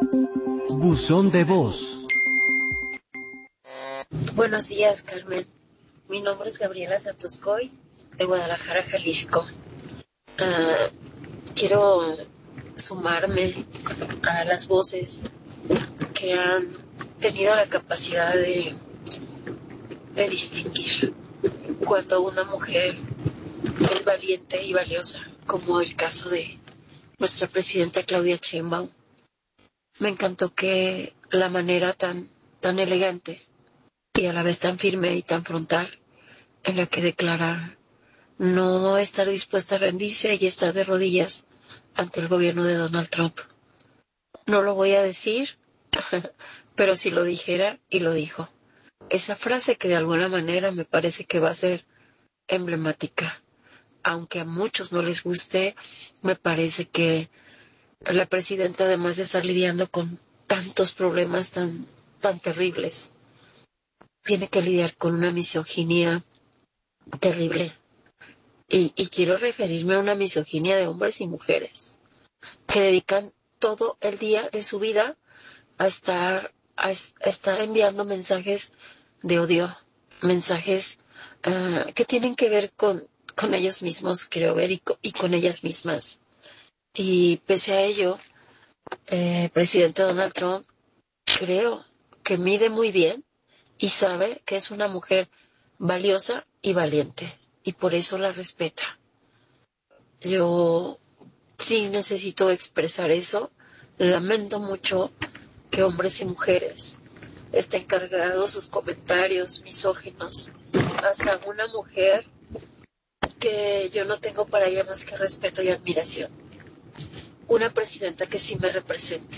Buzón de voz. Buenos días, Carmen. Mi nombre es Gabriela Santoscoy, de Guadalajara, Jalisco. Quiero sumarme a las voces que han tenido la capacidad de distinguir cuando una mujer es valiente y valiosa, como el caso de nuestra presidenta Claudia Sheinbaum. Me encantó que la manera tan elegante y a la vez tan firme y tan frontal en la que declara no estar dispuesta a rendirse y estar de rodillas ante el gobierno de Donald Trump. No lo voy a decir, pero si lo dijera, y lo dijo. Esa frase que de alguna manera me parece que va a ser emblemática. Aunque a muchos no les guste, me parece que la presidenta, además de estar lidiando con tantos problemas tan terribles, tiene que lidiar con una misoginia terrible. Y quiero referirme a una misoginia de hombres y mujeres que dedican todo el día de su vida a estar enviando mensajes de odio, mensajes que tienen que ver con ellos mismos, creo ver, y con ellas mismas. Y pese a ello, el presidente Donald Trump creo que mide muy bien y sabe que es una mujer valiosa y valiente, y por eso la respeta. Yo sí necesito expresar eso. Lamento mucho que hombres y mujeres estén cargados sus comentarios misóginos. Hasta una mujer que yo no tengo para ella más que respeto y admiración. Una presidenta que sí me representa.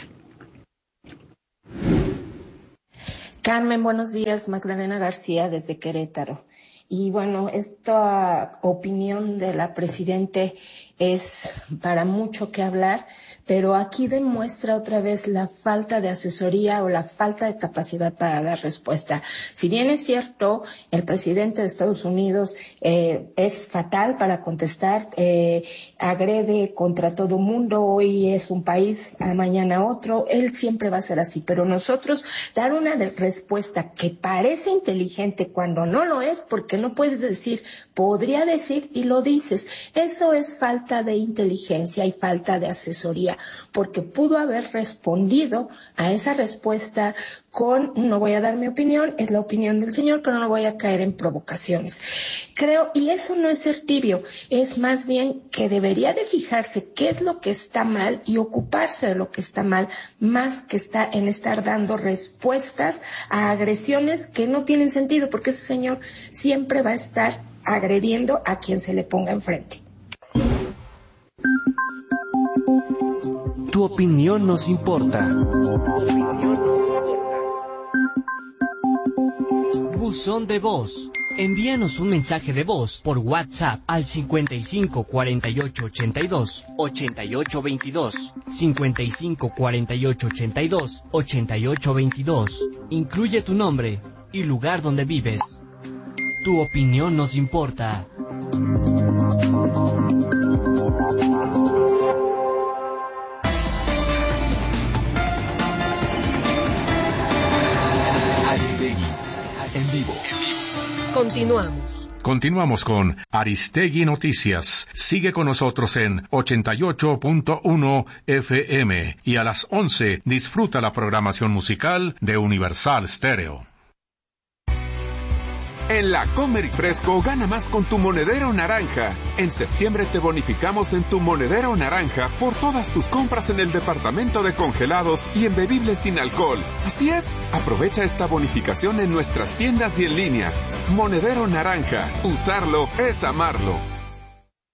Carmen, buenos días. Magdalena García desde Querétaro. Y bueno, esta opinión de la presidenta es para mucho que hablar, pero aquí demuestra otra vez la falta de asesoría o la falta de capacidad para dar respuesta. Si bien es cierto, el presidente de Estados Unidos es fatal para contestar, agrede contra todo mundo, hoy es un país, mañana otro, él siempre va a ser así, pero nosotros dar una respuesta que parece inteligente cuando no lo es, porque no puedes decir, podría decir y lo dices, eso es falta de inteligencia y falta de asesoría, porque pudo haber respondido a esa respuesta con, no voy a dar mi opinión, es la opinión del señor, pero no voy a caer en provocaciones. Creo, y eso no es ser tibio, es más bien que debería de fijarse qué es lo que está mal y ocuparse de lo que está mal, más que está en estar dando respuestas a agresiones que no tienen sentido, porque ese señor siempre va a estar agrediendo a quien se le ponga enfrente. Tu opinión nos importa. Buzón de voz. Envíanos un mensaje de voz por WhatsApp al 55 48 82 88 22. 55 48 82 88 22. Incluye tu nombre y lugar donde vives. Tu opinión nos importa. Aristegui, en vivo. Continuamos con Aristegui Noticias. Sigue con nosotros en 88.1 FM y a las 11 disfruta la programación musical de Universal Stereo. En la Comer y Fresco gana más con tu monedero naranja. En septiembre te bonificamos en tu monedero naranja por todas tus compras en el departamento de congelados y en bebibles sin alcohol. Así es, aprovecha esta bonificación en nuestras tiendas y en línea. Monedero naranja, usarlo es amarlo.